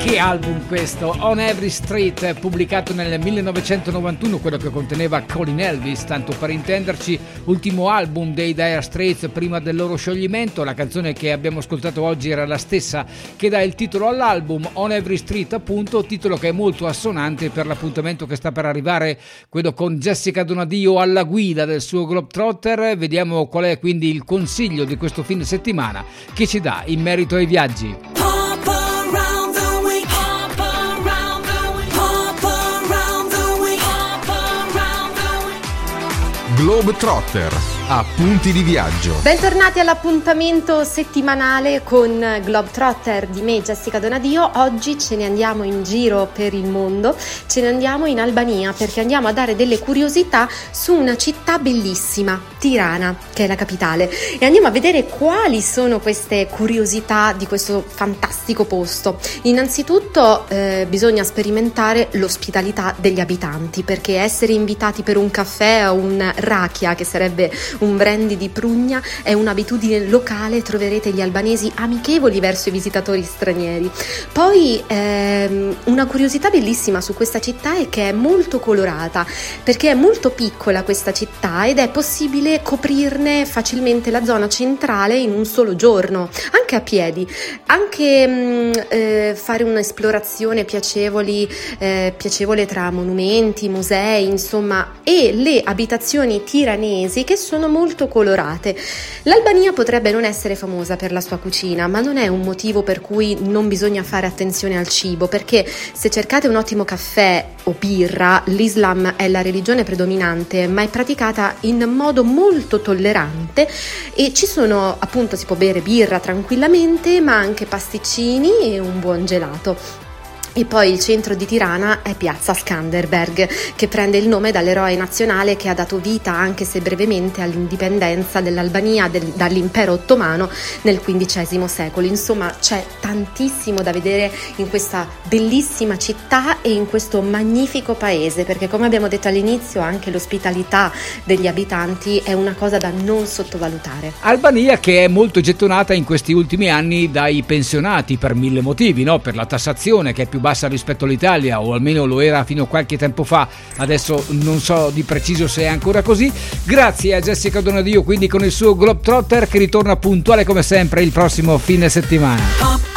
Che album questo? On Every Street, pubblicato nel 1991, quello che conteneva Colin Elvis, tanto per intenderci, ultimo album dei Dire Straits prima del loro scioglimento. La canzone che abbiamo ascoltato oggi era la stessa che dà il titolo all'album, On Every Street appunto, titolo che è molto assonante per l'appuntamento che sta per arrivare, quello con Jessica Donadio alla guida del suo Globetrotter. Vediamo qual è quindi il consiglio di questo fine settimana che ci dà in merito ai viaggi. Globetrotter, appunti di viaggio. Bentornati all'appuntamento settimanale con Globetrotter di me, Jessica Donadio. Oggi ce ne andiamo in giro per il mondo, ce ne andiamo in Albania perché andiamo a dare delle curiosità su una città bellissima, Tirana, che è la capitale, e andiamo a vedere quali sono queste curiosità di questo fantastico posto. Innanzitutto bisogna sperimentare l'ospitalità degli abitanti, perché essere invitati per un caffè o un rakia, che sarebbe un brandy di prugna, è un'abitudine locale. Troverete gli albanesi amichevoli verso i visitatori stranieri. Poi una curiosità bellissima su questa città è che è molto colorata, perché è molto piccola questa città ed è possibile coprirne facilmente la zona centrale in un solo giorno, anche a piedi, anche fare un'esplorazione piacevole tra monumenti, musei, insomma, e le abitazioni tiranesi che sono molto colorate. L'Albania potrebbe non essere famosa per la sua cucina, ma non è un motivo per cui non bisogna fare attenzione al cibo, perché se cercate un ottimo caffè o birra, l'Islam è la religione predominante, ma è praticata in modo molto tollerante e ci sono, appunto, si può bere birra tranquillamente, ma anche pasticcini e un buon gelato. E poi il centro di Tirana è Piazza Skanderberg, che prende il nome dall'eroe nazionale che ha dato vita, anche se brevemente, all'indipendenza dell'Albania dall'impero ottomano nel XV secolo. Insomma, c'è tantissimo da vedere in questa bellissima città e in questo magnifico paese, perché, come abbiamo detto all'inizio, anche l'ospitalità degli abitanti è una cosa da non sottovalutare. Albania che è molto gettonata in questi ultimi anni dai pensionati per mille motivi, no? Per la tassazione che è più bassa rispetto all'Italia, o almeno lo era fino a qualche tempo fa, adesso non so di preciso se è ancora così. Grazie a Jessica Donadio quindi con il suo Globetrotter, che ritorna puntuale come sempre il prossimo fine settimana.